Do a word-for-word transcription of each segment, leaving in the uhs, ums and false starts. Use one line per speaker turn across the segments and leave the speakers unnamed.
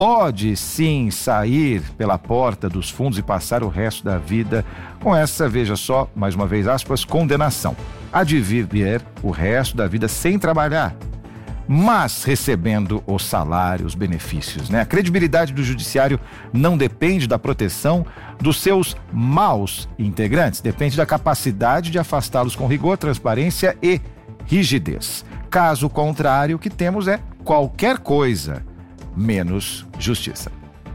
pode sim sair pela porta dos fundos e passar o resto da vida com essa, veja só, mais uma vez aspas, condenação. Há de viver o resto da vida sem trabalhar, mas recebendo o salário, os benefícios, né? A credibilidade do judiciário não depende da proteção dos seus maus integrantes, depende da capacidade de afastá-los com rigor, transparência e rigidez. Caso contrário, o que temos é qualquer coisa menos justiça.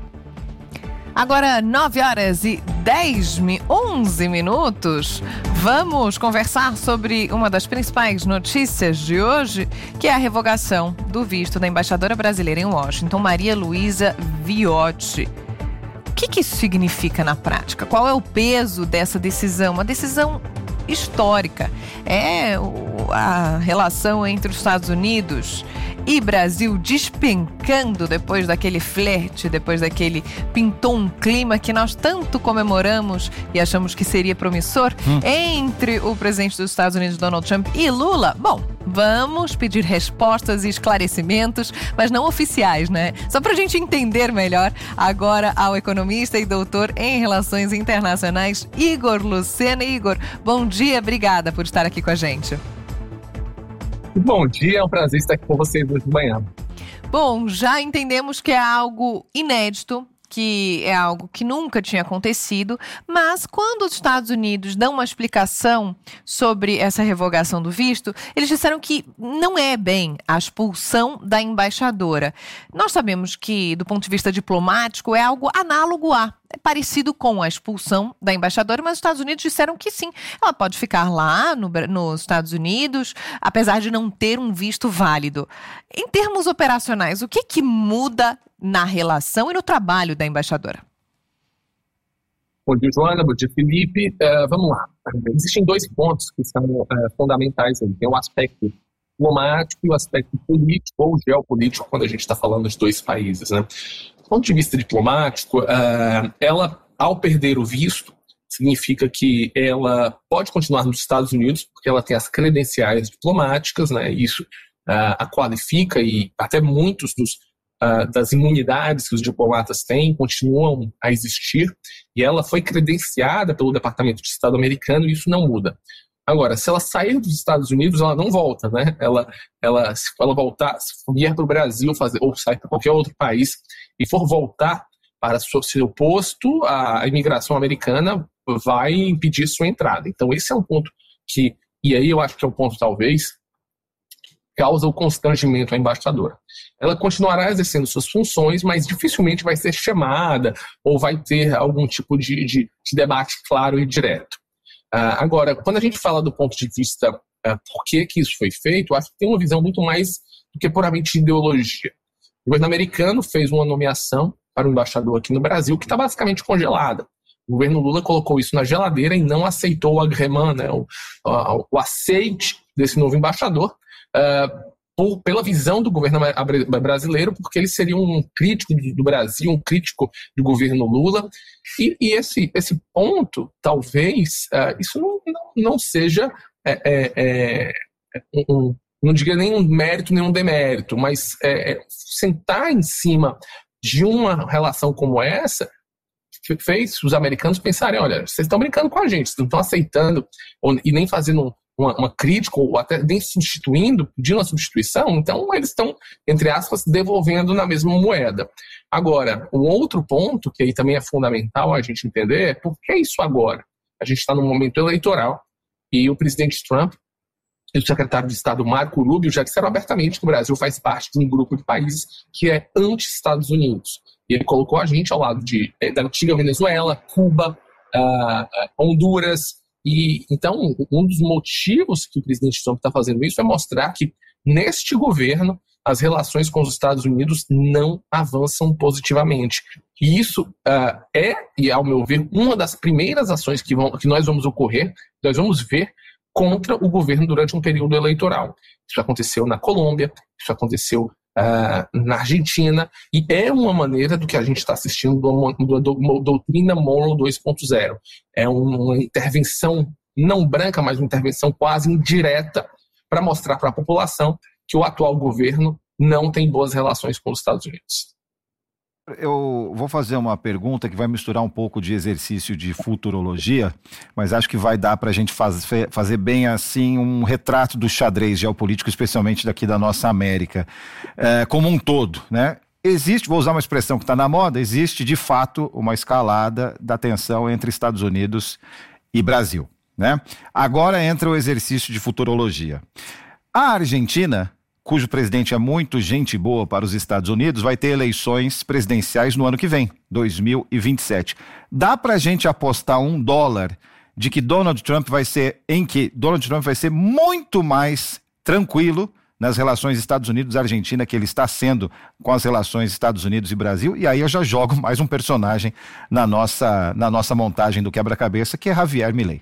Agora, nove horas e dez, onze minutos, vamos conversar sobre uma das principais notícias de hoje, que é a revogação do visto da embaixadora brasileira em Washington, Maria Luísa Viotti. O que, que isso significa na prática? Qual é o peso dessa decisão? Uma decisão histórica. É a relação entre os Estados Unidos e Brasil despencando depois daquele flerte, depois daquele pintou um clima que nós tanto comemoramos e achamos que seria promissor hum. entre o presidente dos Estados Unidos, Donald Trump, e Lula. Bom, vamos pedir respostas e esclarecimentos, mas não oficiais, né? Só pra gente entender melhor, agora ao economista e doutor em Relações Internacionais, Igor Lucena. Igor, bom dia, obrigada por estar aqui com a gente.
Bom dia, é um prazer estar aqui com vocês hoje de manhã.
Bom, já entendemos que é algo inédito, que é algo que nunca tinha acontecido, mas quando os Estados Unidos dão uma explicação sobre essa revogação do visto, eles disseram que não é bem a expulsão da embaixadora. Nós sabemos que, do ponto de vista diplomático, é algo análogo a, é parecido com a expulsão da embaixadora, mas os Estados Unidos disseram que sim, ela pode ficar lá no, nos Estados Unidos, apesar de não ter um visto válido. Em termos operacionais, o que que muda na relação e no trabalho da embaixadora?
Bom dia, Joana. Bom dia, Felipe. Uh, vamos lá. Existem dois pontos que são uh, fundamentais. Tem o aspecto diplomático e o aspecto político ou geopolítico, quando a gente está falando de dois países, né? Do ponto de vista diplomático, uh, ela, ao perder o visto, significa que ela pode continuar nos Estados Unidos, porque ela tem as credenciais diplomáticas, né? Isso uh, a qualifica, e até muitos dos Uh, das imunidades que os diplomatas têm continuam a existir, e ela foi credenciada pelo Departamento de Estado americano, e isso não muda. Agora, se ela sair dos Estados Unidos, ela não volta, né? Ela, ela, se ela voltar, se vier para o Brasil fazer, ou sair para qualquer outro país e for voltar para o seu posto, a imigração americana vai impedir sua entrada. Então, esse é um ponto que, e aí eu acho que é um ponto talvez causa o constrangimento à embaixadora. Ela continuará exercendo suas funções, mas dificilmente vai ser chamada ou vai ter algum tipo de, de, de debate claro e direto. Uh, agora, quando a gente fala do ponto de vista uh, por que, que isso foi feito, eu acho que tem uma visão muito mais do que puramente ideologia. O governo americano fez uma nomeação para o embaixador aqui no Brasil que está basicamente congelada. O governo Lula colocou isso na geladeira e não aceitou o agrément, né, o, o, o aceite desse novo embaixador, Uh, por, pela visão do governo brasileiro, porque ele seria um crítico do Brasil, um crítico do governo Lula, e, e esse, esse ponto, talvez, uh, isso não, não, não seja, é, é, é, um, não diria nem um mérito, nem um demérito, mas é, é, sentar em cima de uma relação como essa fez os americanos pensarem, olha, vocês estão brincando com a gente, vocês não estão aceitando ou, e nem fazendo Uma, uma crítica, ou até nem substituindo, pedindo a substituição, então eles estão, entre aspas, devolvendo na mesma moeda. Agora, um outro ponto, que aí também é fundamental a gente entender, é por que isso agora? A gente está num momento eleitoral e o presidente Trump e o secretário de Estado Marco Rubio já disseram abertamente que o Brasil faz parte de um grupo de países que é anti-Estados Unidos. E ele colocou a gente ao lado de, da antiga Venezuela, Cuba, uh, Honduras. E, então, um dos motivos que o presidente Trump está fazendo isso é mostrar que, neste governo, as relações com os Estados Unidos não avançam positivamente. E isso uh, é, e ao meu ver, uma das primeiras ações que, vão, que nós vamos ocorrer, nós vamos ver contra o governo durante um período eleitoral. Isso aconteceu na Colômbia, isso aconteceu Uh, na Argentina, e é uma maneira do que a gente está assistindo da doutrina Monroe dois ponto zero. É uma intervenção não branca, mas uma intervenção quase indireta para mostrar para a população que o atual governo não tem boas relações com os Estados Unidos.
Eu vou fazer uma pergunta que vai misturar um pouco de exercício de futurologia, mas acho que vai dar para a gente faz, fazer bem assim um retrato do xadrez geopolítico, especialmente daqui da nossa América, é, como um todo, né? Existe, vou usar uma expressão que está na moda, existe de fato uma escalada da tensão entre Estados Unidos e Brasil, né? Agora entra o exercício de futurologia. A Argentina, cujo presidente é muito gente boa para os Estados Unidos, vai ter eleições presidenciais no ano que vem, dois mil e vinte e sete. Dá para a gente apostar um dólar de que Donald Trump vai ser, em que Donald Trump vai ser muito mais tranquilo nas relações Estados Unidos-Argentina que ele está sendo com as relações Estados Unidos e Brasil? E aí eu já jogo mais um personagem na nossa, na nossa montagem do quebra-cabeça, que é Javier Milei.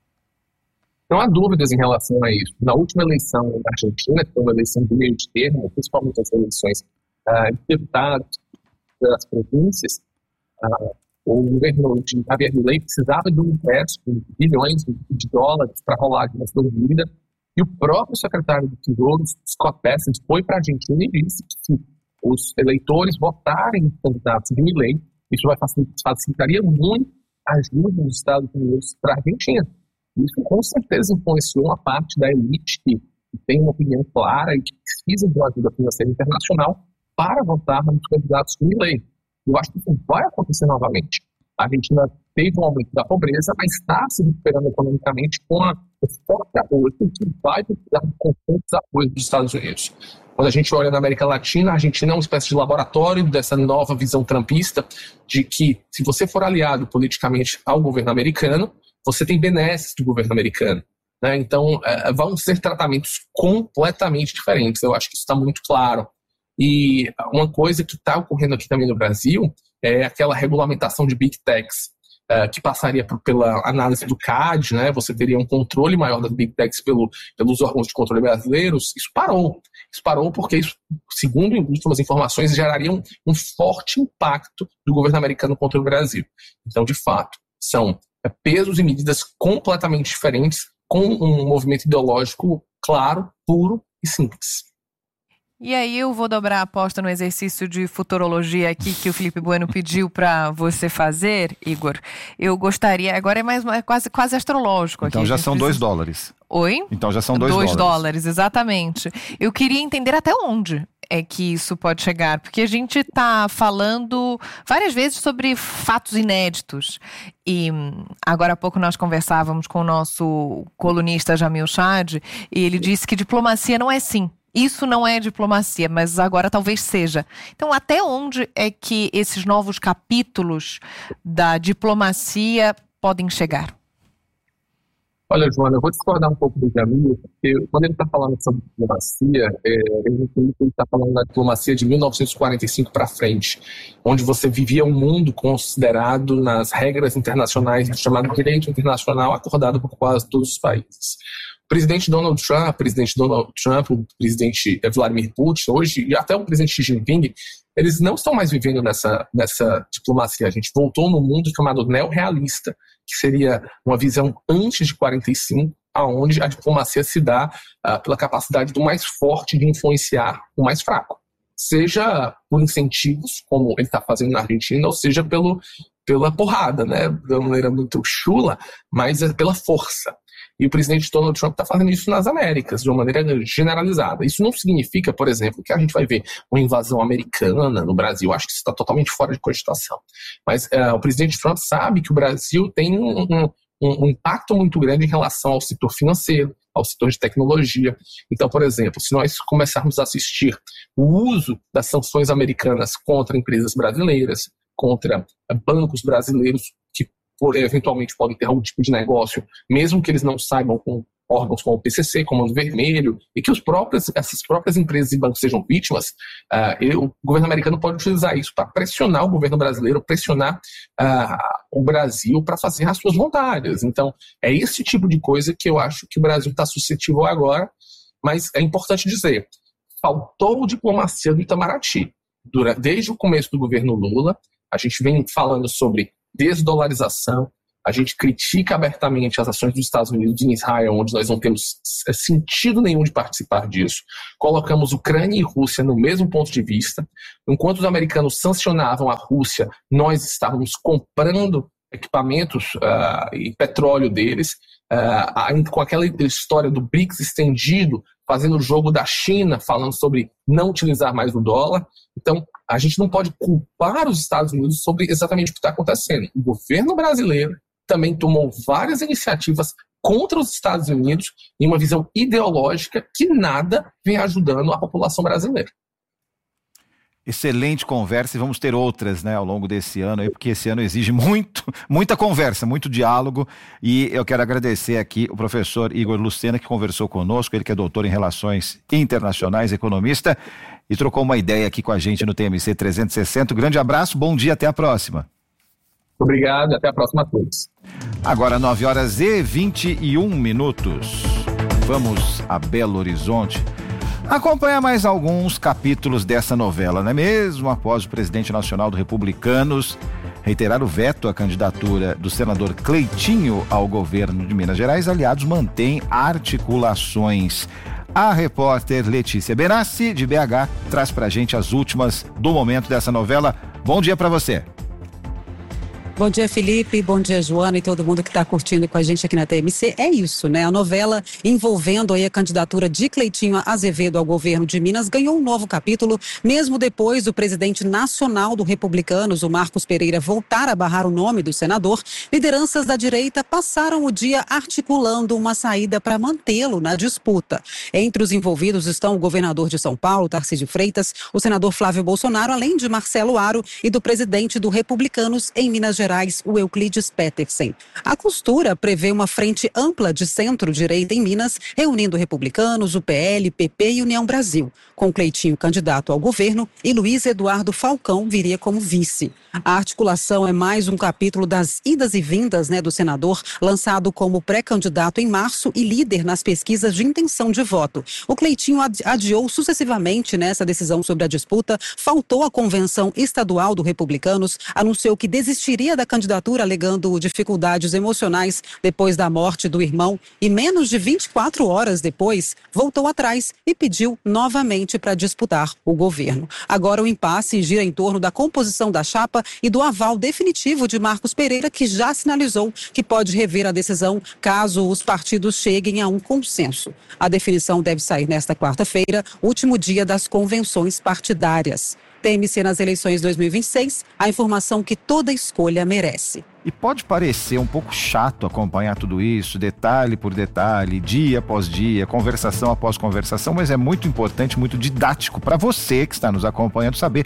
Não há dúvidas em relação a isso. Na última eleição na Argentina, que foi uma eleição de meio de termo, principalmente as eleições uh, de deputados das províncias, uh, o governo de Javier Milei precisava de um empréstimo de bilhões de dólares para rolar de uma dívida, e o próprio secretário do Tesouro, Scott Bessent, foi para a Argentina e disse que se os eleitores votarem em candidatos de Milei, isso vai facilitaria muito a ajuda dos Estados Unidos para a Argentina. Isso com certeza influenciou uma parte da elite que, que tem uma opinião clara e que precisa de uma ajuda financeira internacional para votar nos candidatos de Milei. Eu acho que isso vai acontecer novamente. A Argentina teve um aumento da pobreza, mas está se recuperando economicamente com a, o forte apoio que vai precisar de constantes apoios dos Estados Unidos. Quando a gente olha na América Latina, a Argentina é uma espécie de laboratório dessa nova visão trumpista de que, se você for aliado politicamente ao governo americano, você tem benesses do governo americano, né? Então, é, vão ser tratamentos completamente diferentes. Eu acho que isso está muito claro. E uma coisa que está ocorrendo aqui também no Brasil é aquela regulamentação de Big Techs, é, que passaria por, pela análise do C A D, né? Você teria um controle maior das Big Techs pelo, pelos órgãos de controle brasileiros. Isso parou. Isso parou porque, isso, segundo últimas informações, geraria um, um forte impacto do governo americano contra o Brasil. Então, de fato, são pesos e medidas completamente diferentes, com um movimento ideológico claro, puro e simples.
E aí eu vou dobrar a aposta no exercício de futurologia aqui que o Felipe Bueno pediu para você fazer, Igor. Eu gostaria, agora é mais é quase, quase astrológico aqui.
Então já são
precisa...
dois dólares.
Oi?
Então já são dois,
dois
dólares.
dólares, exatamente. Eu queria entender até onde é que isso pode chegar, porque a gente está falando várias vezes sobre fatos inéditos. E agora há pouco nós conversávamos com o nosso colunista Jamil Chad, e ele disse que diplomacia não é sim. Isso não é diplomacia, mas agora talvez seja. Então, até onde é que esses novos capítulos da diplomacia podem chegar?
Olha, Joana, eu vou discordar um pouco do Jamil, porque quando ele está falando sobre diplomacia, é, ele está falando da diplomacia de mil novecentos e quarenta e cinco para frente, onde você vivia um mundo considerado nas regras internacionais, chamado direito internacional, acordado por quase todos os países. O presidente Donald Trump, o presidente Donald Trump, o presidente Vladimir Putin, hoje, e até o presidente Xi Jinping, eles não estão mais vivendo nessa, nessa diplomacia. A gente voltou num mundo chamado neorrealista, que seria uma visão antes de quarenta e cinco, aonde a diplomacia se dá uh, pela capacidade do mais forte de influenciar o mais fraco. Seja por incentivos, como ele está fazendo na Argentina, ou seja pelo, pela porrada, né? De uma maneira muito chula, mas é pela força. E o presidente Donald Trump está fazendo isso nas Américas, de uma maneira generalizada. Isso não significa, por exemplo, que a gente vai ver uma invasão americana no Brasil. Acho que isso está totalmente fora de cogitação. Mas uh, o presidente Trump sabe que o Brasil tem um, um, um impacto muito grande em relação ao setor financeiro, ao setor de tecnologia. Então, por exemplo, se nós começarmos a assistir o uso das sanções americanas contra empresas brasileiras, contra bancos brasileiros que por, eventualmente podem ter algum tipo de negócio, mesmo que eles não saibam, com órgãos como o P C C, Comando Vermelho, e que os próprios, essas próprias empresas e bancos sejam vítimas, uh, e o governo americano pode utilizar isso para pressionar o governo brasileiro, pressionar uh, o Brasil para fazer as suas vontades. Então, é esse tipo de coisa que eu acho que o Brasil está suscetível agora, mas é importante dizer, faltou diplomacia do Itamaraty. Durante, desde o começo do governo Lula, a gente vem falando sobre desdolarização, A gente critica abertamente as ações dos Estados Unidos em Israel, onde nós não temos sentido nenhum de participar disso. Colocamos Ucrânia e Rússia no mesmo ponto de vista. Enquanto os americanos sancionavam a Rússia, nós estávamos comprando equipamentos uh, e petróleo deles, uh, com aquela história do BRICS estendido, fazendo o jogo da China, falando sobre não utilizar mais o dólar. Então, a gente não pode culpar os Estados Unidos sobre exatamente o que está acontecendo. O governo brasileiro também tomou várias iniciativas contra os Estados Unidos em uma visão ideológica que nada vem ajudando a população brasileira.
Excelente conversa, e vamos ter outras, né, ao longo desse ano, aí, porque esse ano exige muito, muita conversa, muito diálogo, e eu quero agradecer aqui o professor Igor Lucena, que conversou conosco, ele que é doutor em Relações Internacionais, economista, e trocou uma ideia aqui com a gente no T M C trezentos e sessenta. Um grande abraço, bom dia, até a próxima.
Obrigado, até a próxima a todos.
Agora nove horas e vinte e um minutos, vamos a Belo Horizonte acompanhar mais alguns capítulos dessa novela, não é mesmo? Após o presidente nacional do Republicanos reiterar o veto à candidatura do senador Cleitinho ao governo de Minas Gerais, aliados mantêm articulações. A repórter Letícia Benassi, de B H, traz pra gente as últimas do momento dessa novela. Bom dia pra você.
Bom dia, Felipe, bom dia, Joana e todo mundo que está curtindo com a gente aqui na T M C. É isso, né? A novela envolvendo aí a candidatura de Cleitinho Azevedo ao governo de Minas ganhou um novo capítulo, mesmo depois do presidente nacional do Republicanos, o Marcos Pereira, voltar a barrar o nome do senador. Lideranças da direita passaram o dia articulando uma saída para mantê-lo na disputa. Entre os envolvidos estão o governador de São Paulo, Tarcísio Freitas, o senador Flávio Bolsonaro, além de Marcelo Aro e do presidente do Republicanos em Minas Gerais, o Euclides Petersen. A costura prevê uma frente ampla de centro-direita em Minas, reunindo republicanos, o P L, P P e União Brasil, com Cleitinho candidato ao governo e Luiz Eduardo Falcão viria como vice. A articulação é mais um capítulo das idas e vindas, né, do senador, lançado como pré-candidato em março e líder nas pesquisas de intenção de voto. O Cleitinho adiou sucessivamente nessa decisão sobre a disputa, faltou à convenção estadual do Republicanos, anunciou que desistiria da candidatura alegando dificuldades emocionais depois da morte do irmão e menos de vinte e quatro horas depois voltou atrás e pediu novamente para disputar o governo. Agora o impasse gira em torno da composição da chapa e do aval definitivo de Marcos Pereira, que já sinalizou que pode rever a decisão caso os partidos cheguem a um consenso. A definição deve sair nesta quarta-feira, último dia das convenções partidárias. T M C nas eleições dois mil e vinte e seis, a informação que toda escolha merece.
E pode parecer um pouco chato acompanhar tudo isso, detalhe por detalhe, dia após dia, conversação após conversação, mas é muito importante, muito didático para você que está nos acompanhando saber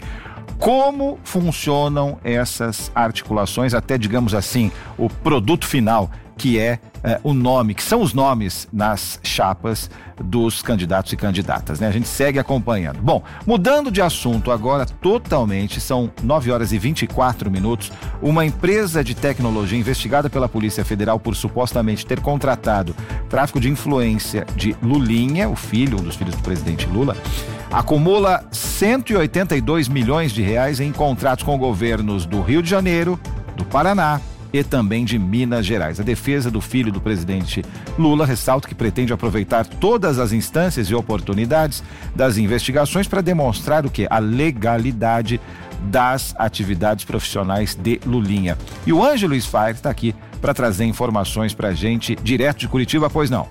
como funcionam essas articulações, até, digamos assim, o produto final, que é eh, o nome, que são os nomes nas chapas dos candidatos e candidatas, né? A gente segue acompanhando. Bom, mudando de assunto agora totalmente, são nove horas e vinte e quatro minutos, uma empresa de tecnologia investigada pela Polícia Federal por supostamente ter contratado tráfico de influência de Lulinha, o filho, um dos filhos do presidente Lula, acumula cento e oitenta e dois milhões de reais em contratos com governos do Rio de Janeiro, do Paraná e também de Minas Gerais. A defesa do filho do presidente Lula ressalta que pretende aproveitar todas as instâncias e oportunidades das investigações para demonstrar o que? A legalidade das atividades profissionais de Lulinha. E o Ângelo Sfair está aqui para trazer informações para a gente direto de Curitiba, pois não?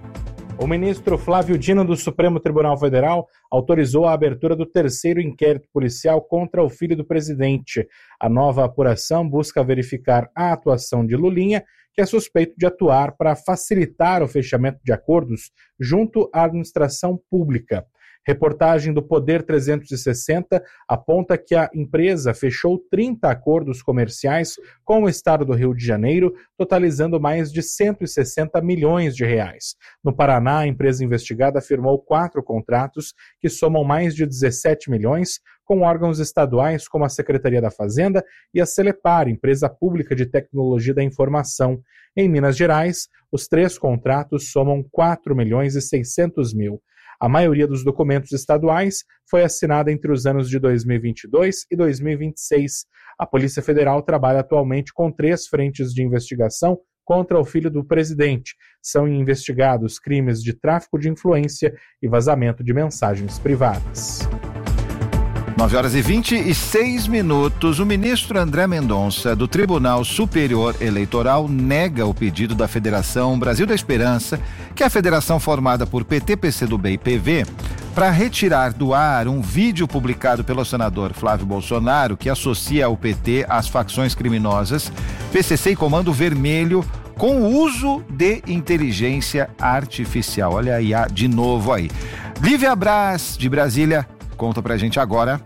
O ministro Flávio Dino do Supremo Tribunal Federal autorizou a abertura do terceiro inquérito policial contra o filho do presidente. A nova apuração busca verificar a atuação de Lulinha, que é suspeito de atuar para facilitar o fechamento de acordos junto à administração pública. Reportagem do Poder trezentos e sessenta aponta que a empresa fechou trinta acordos comerciais com o estado do Rio de Janeiro, totalizando mais de cento e sessenta milhões de reais. No Paraná, a empresa investigada firmou quatro contratos que somam mais de dezessete milhões com órgãos estaduais como a Secretaria da Fazenda e a Celepar, empresa pública de tecnologia da informação. Em Minas Gerais, os três contratos somam quatro milhões e seiscentos mil. A maioria dos documentos estaduais foi assinada entre os anos de dois mil e vinte e dois e dois mil e vinte e seis. A Polícia Federal trabalha atualmente com três frentes de investigação contra o filho do presidente. São investigados crimes de tráfico de influência e vazamento de mensagens privadas.
nove horas e vinte e seis minutos. O ministro André Mendonça, do Tribunal Superior Eleitoral, nega o pedido da Federação Brasil da Esperança, que é a federação formada por P T, P C do B e P V, para retirar do ar um vídeo publicado pelo senador Flávio Bolsonaro que associa o P T às facções criminosas P C C e Comando Vermelho, com o uso de inteligência artificial. Olha aí, de novo aí. Lívia Braz, de Brasília, conta pra gente agora.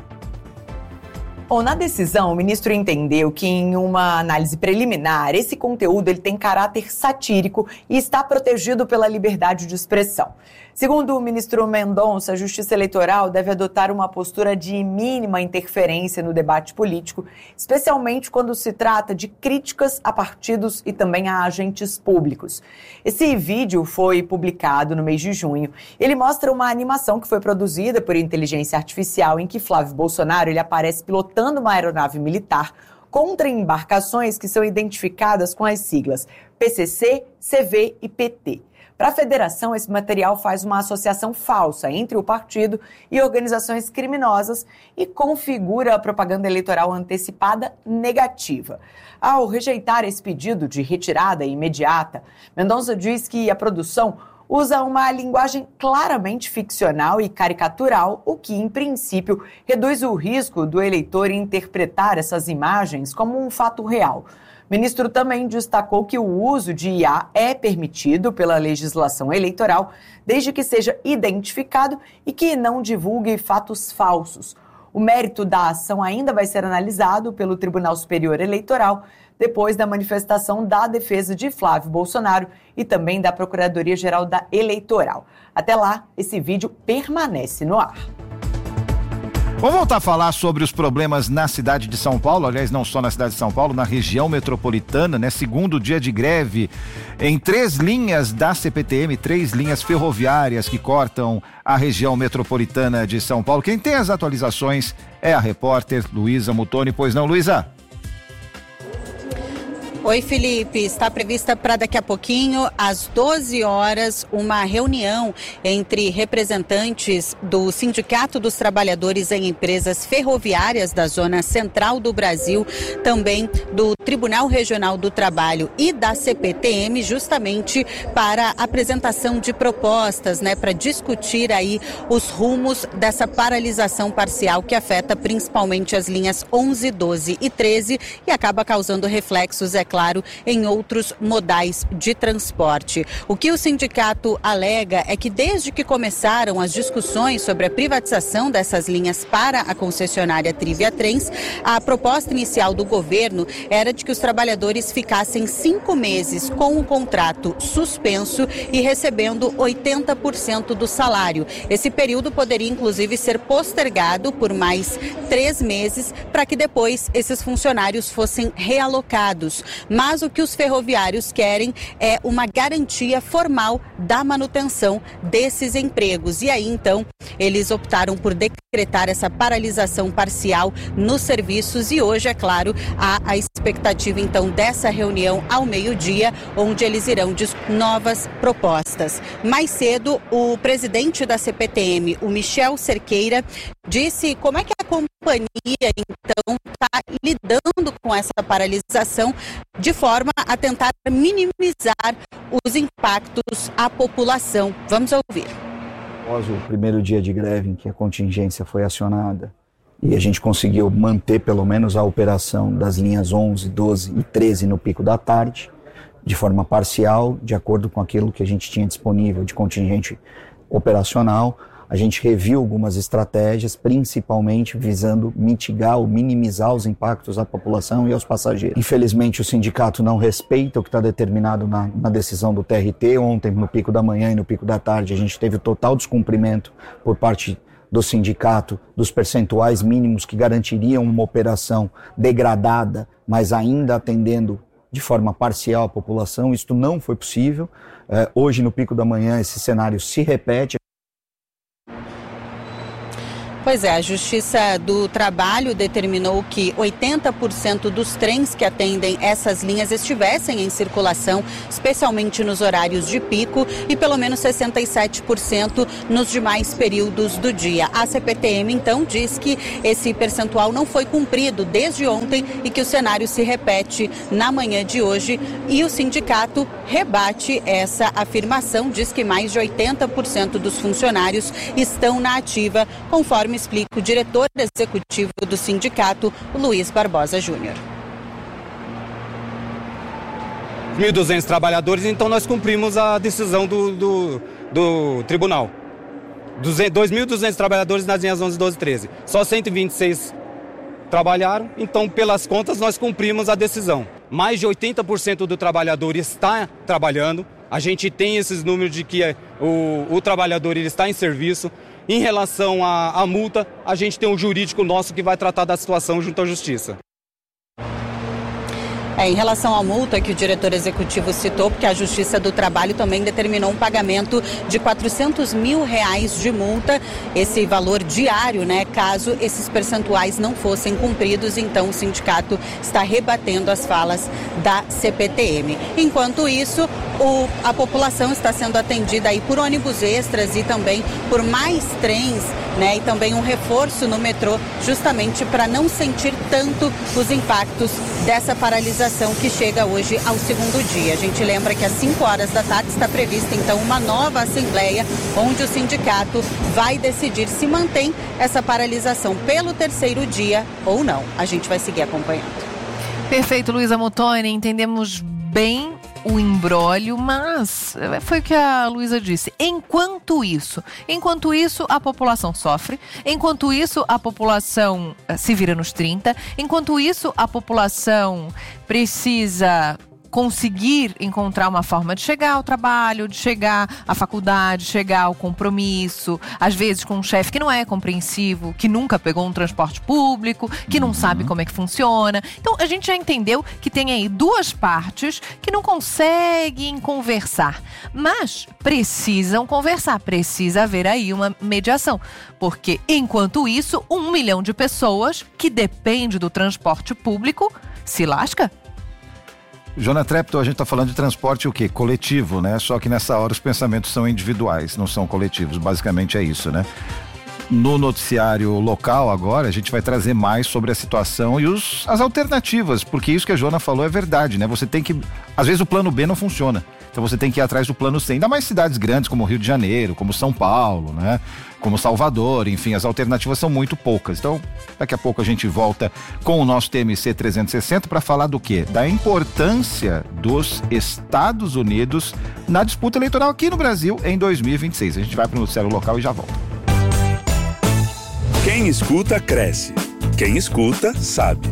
Bom, na decisão, o ministro entendeu que em uma análise preliminar, esse conteúdo ele tem caráter satírico e está protegido pela liberdade de expressão. Segundo o ministro Mendonça, a Justiça Eleitoral deve adotar uma postura de mínima interferência no debate político, especialmente quando se trata de críticas a partidos e também a agentes públicos. Esse vídeo foi publicado no mês de junho. Ele mostra uma animação que foi produzida por inteligência artificial em que Flávio Bolsonaro ele aparece pilotando uma aeronave militar contra embarcações que são identificadas com as siglas P C C, C V e P T. Para a federação, esse material faz uma associação falsa entre o partido e organizações criminosas e configura a propaganda eleitoral antecipada negativa. Ao rejeitar esse pedido de retirada imediata, Mendonça diz que a produção usa uma linguagem claramente ficcional e caricatural, o que, em princípio, reduz o risco do eleitor interpretar essas imagens como um fato real. O ministro também destacou que o uso de I A é permitido pela legislação eleitoral, desde que seja identificado e que não divulgue fatos falsos. O mérito da ação ainda vai ser analisado pelo Tribunal Superior Eleitoral, depois da manifestação da defesa de Flávio Bolsonaro e também da Procuradoria-Geral da Eleitoral. Até lá, esse vídeo permanece no ar.
Vamos voltar a falar sobre os problemas na cidade de São Paulo, aliás, não só na cidade de São Paulo, na região metropolitana, né? Segundo dia de greve em três linhas da C P T M, três linhas ferroviárias que cortam a região metropolitana de São Paulo. Quem tem as atualizações é a repórter Luísa Mutoni. Pois não, Luísa?
Oi, Felipe. Está prevista para daqui a pouquinho, às doze horas, uma reunião entre representantes do Sindicato dos Trabalhadores em Empresas Ferroviárias da Zona Central do Brasil, também do Tribunal Regional do Trabalho e da C P T M, justamente para apresentação de propostas, né, para discutir aí os rumos dessa paralisação parcial que afeta principalmente as linhas onze, doze e treze e acaba causando reflexos, é claro, em outros modais de transporte. O que o sindicato alega é que desde que começaram as discussões sobre a privatização dessas linhas para a concessionária Trivia Trens, a proposta inicial do governo era de que os trabalhadores ficassem cinco meses com o contrato suspenso e recebendo oitenta por cento do salário. Esse período poderia inclusive ser postergado por mais três meses para que depois esses funcionários fossem realocados. Mas o que os ferroviários querem é uma garantia formal da manutenção desses empregos. E aí, então, eles optaram por decretar essa paralisação parcial nos serviços e hoje, é claro, há a expectativa, então, dessa reunião ao meio-dia, onde eles irão discutir novas propostas. Mais cedo, o presidente da C P T M, o Michel Cerqueira, disse como é que a companhia, então, está lidando com essa paralisação de forma a tentar minimizar os impactos à população. Vamos ouvir.
Após o primeiro dia de greve em que a contingência foi acionada e a gente conseguiu manter pelo menos a operação das linhas onze, doze e treze no pico da tarde, de forma parcial, de acordo com aquilo que a gente tinha disponível de contingente operacional, a gente reviu algumas estratégias, principalmente visando mitigar ou minimizar os impactos à população e aos passageiros. Infelizmente, o sindicato não respeita o que está determinado na, na decisão do T R T. Ontem, no pico da manhã e no pico da tarde, a gente teve o total descumprimento por parte do sindicato dos percentuais mínimos que garantiriam uma operação degradada, mas ainda atendendo de forma parcial a população. Isto não foi possível. É, hoje, no pico da manhã, esse cenário se repete.
Pois é, a Justiça do Trabalho determinou que oitenta por cento dos trens que atendem essas linhas estivessem em circulação, especialmente nos horários de pico, e pelo menos sessenta e sete por cento nos demais períodos do dia. A C P T M, então, diz que esse percentual não foi cumprido desde ontem e que o cenário se repete na manhã de hoje, e o sindicato rebate essa afirmação, diz que mais de oitenta por cento dos funcionários estão na ativa, conforme explica o diretor executivo do sindicato, Luiz Barbosa Júnior.
mil e duzentos trabalhadores, então nós cumprimos a decisão do, do, do tribunal. dois mil e duzentos trabalhadores nas linhas onze, doze e treze. Só cento e vinte e seis trabalharam, então pelas contas nós cumprimos a decisão. Mais de oitenta por cento do trabalhador está trabalhando. A gente tem esses números de que o, o trabalhador ele está em serviço. Em relação à, à multa, a gente tem um jurídico nosso que vai tratar da situação junto à Justiça.
É, em relação à multa que o diretor executivo citou, porque a Justiça do Trabalho também determinou um pagamento de quatrocentos mil reais de multa, esse valor diário, né, caso esses percentuais não fossem cumpridos. Então o sindicato está rebatendo as falas da C P T M. Enquanto isso, o, a população está sendo atendida aí por ônibus extras e também por mais trens, né, e também um reforço no metrô, justamente para não sentir tanto os impactos dessa paralisação que chega hoje ao segundo dia. A gente lembra que às cinco horas da tarde está prevista então uma nova assembleia, onde o sindicato vai decidir se mantém essa paralisação pelo terceiro dia ou não. A gente vai seguir acompanhando.
Perfeito, Luísa Muttoni, entendemos bem o imbróglio, mas foi o que a Luísa disse. Enquanto isso, enquanto isso a população sofre, enquanto isso a população se vira nos trinta, enquanto isso a população precisa conseguir encontrar uma forma de chegar ao trabalho, de chegar à faculdade, chegar ao compromisso, às vezes com um chefe que não é compreensivo, que nunca pegou um transporte público, que não uhum. sabe como é que funciona. Então, a gente já entendeu que tem aí duas partes que não conseguem conversar, mas precisam conversar, precisa haver aí uma mediação, porque enquanto isso, um milhão de pessoas que depende do transporte público se lasca.
Jona Treptow, a gente está falando de transporte o quê? Coletivo, né? Só que nessa hora os pensamentos são individuais, não são coletivos. Basicamente é isso, né? No noticiário local agora, a gente vai trazer mais sobre a situação e os, as alternativas, porque isso que a Jona falou é verdade, né? Você tem que... Às vezes o plano B não funciona, então você tem que ir atrás do plano C. Ainda mais cidades grandes como Rio de Janeiro, como São Paulo, né? Como Salvador, enfim, as alternativas são muito poucas. Então, daqui a pouco a gente volta com o nosso T M C trezentos e sessenta para falar do quê? Da importância dos Estados Unidos na disputa eleitoral aqui no Brasil em dois mil e vinte e seis. A gente vai para o noticiário local e já volta.
Quem escuta, cresce. Quem escuta, sabe.